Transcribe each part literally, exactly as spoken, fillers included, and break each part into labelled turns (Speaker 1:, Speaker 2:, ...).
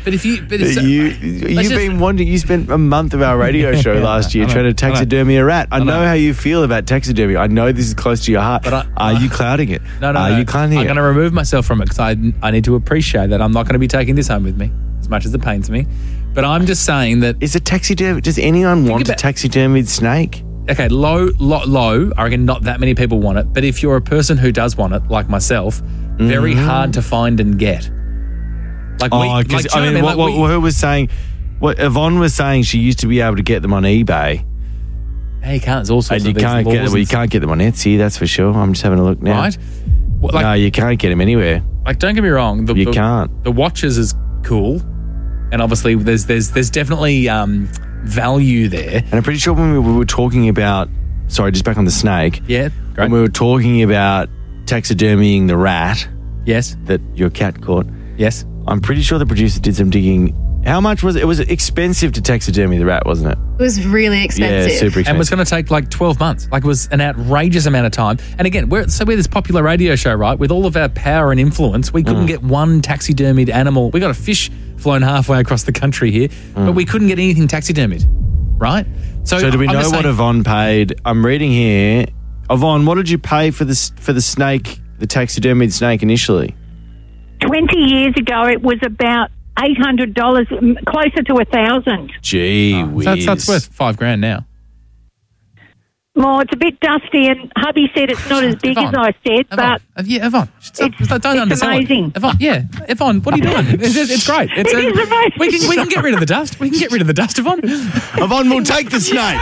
Speaker 1: But if you, but it's,
Speaker 2: You, you've
Speaker 1: just-
Speaker 2: been wanting, you spent a month of our radio show
Speaker 1: Yeah,
Speaker 2: last
Speaker 1: I
Speaker 2: year
Speaker 1: know,
Speaker 2: trying to
Speaker 1: I know.
Speaker 2: taxidermy a rat. I,
Speaker 1: I know.
Speaker 2: know how you feel about taxidermy. I know this is close to your heart.
Speaker 1: But I-
Speaker 2: Are you clouding it?
Speaker 1: No, no,
Speaker 2: Are
Speaker 1: no.
Speaker 2: you clouding
Speaker 1: I'm
Speaker 2: it?
Speaker 1: going to remove myself from it because I, I need to appreciate that I'm not going to be taking this home with me, as much as it pains me. But I'm just saying that,
Speaker 2: Is a taxidermy, does anyone want
Speaker 1: about-
Speaker 2: a taxidermied snake?
Speaker 1: okay, low, low, low, I reckon not that many people want it. But if you're a person who does want it, like myself, very hard to find and get. Like, we,
Speaker 2: Oh,
Speaker 1: like,
Speaker 2: because
Speaker 1: do you know
Speaker 2: I mean,
Speaker 1: what
Speaker 2: what,
Speaker 1: I
Speaker 2: what,
Speaker 1: mean? Like,
Speaker 2: who was saying, what Yvonne was saying, she used to be able to get them on eBay,
Speaker 1: we, hey, you can't. There's all sorts
Speaker 2: and you
Speaker 1: of these
Speaker 2: can't
Speaker 1: laws
Speaker 2: get them. Well, you
Speaker 1: and
Speaker 2: can't get them on Etsy. That's for sure. I'm just having a look now.
Speaker 1: right? Well, like,
Speaker 2: no, you can't get them anywhere.
Speaker 1: like, don't get me wrong. The,
Speaker 2: You
Speaker 1: the,
Speaker 2: can't.
Speaker 1: The watches is cool, and obviously there's there's there's definitely um, value there.
Speaker 2: And I'm pretty sure when we we were talking about, sorry, just back on the snake.
Speaker 1: Yeah, great.
Speaker 2: When we were talking about taxidermying the rat
Speaker 1: Yes,
Speaker 2: that your cat caught,
Speaker 1: yes.
Speaker 2: I'm pretty sure the producer did some digging. How much was it? It was expensive to taxidermy the rat, wasn't it?
Speaker 3: It was really expensive.
Speaker 2: Yeah, super expensive.
Speaker 1: And it was going to take like twelve months. Like, it was an outrageous amount of time. And again, we're so we're this popular radio show, right? With all of our power and influence, we
Speaker 2: Mm.
Speaker 1: couldn't get one taxidermied animal. We got a fish flown halfway across the country here, but we couldn't get anything taxidermied, right?
Speaker 2: Mm. So do we
Speaker 1: I'm
Speaker 2: know
Speaker 1: just
Speaker 2: what
Speaker 1: saying-
Speaker 2: Yvonne paid? I'm reading here. Yvonne, what did you pay for this for the snake, the taxidermied snake initially?
Speaker 4: twenty years ago, it was about eight hundred dollars, m- closer to a thousand.
Speaker 2: Gee
Speaker 1: Oh,
Speaker 2: whiz.
Speaker 1: so that's, that's worth five grand now.
Speaker 4: Well, it's a bit dusty, and hubby said it's not as big as
Speaker 1: Yvonne,
Speaker 4: I said,
Speaker 1: Yvonne,
Speaker 4: but
Speaker 1: uh, yeah, Yvonne, stop,
Speaker 4: it's-
Speaker 1: don't
Speaker 4: it's
Speaker 1: undersell it.
Speaker 4: amazing.
Speaker 1: Yvonne, yeah, Yvonne, what are you doing? It's, it's, it's great. It's,
Speaker 4: It is amazing.
Speaker 1: We can we can get rid of the dust. We can get rid of the dust, Yvonne.
Speaker 2: Yvonne will take the snake.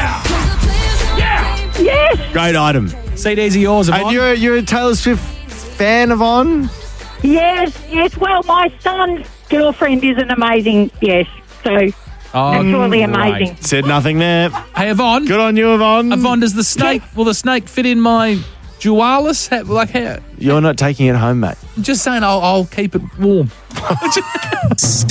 Speaker 4: yes,
Speaker 2: Great item.
Speaker 1: C Ds are yours, Yvonne.
Speaker 2: And you're you're a Taylor Swift fan, Yvonne?
Speaker 4: yes, yes. Well, my son's girlfriend is an amazing, yes, so
Speaker 1: Oh,
Speaker 4: that's really
Speaker 1: great.
Speaker 4: amazing.
Speaker 2: Said nothing there.
Speaker 1: Hey, Yvonne.
Speaker 2: Good on you, Yvonne.
Speaker 1: Yvonne, does the snake, will the snake fit in my Dualis? Ha- Like, how?
Speaker 2: You're not taking it home, mate.
Speaker 1: Just saying, I'll, I'll keep it warm.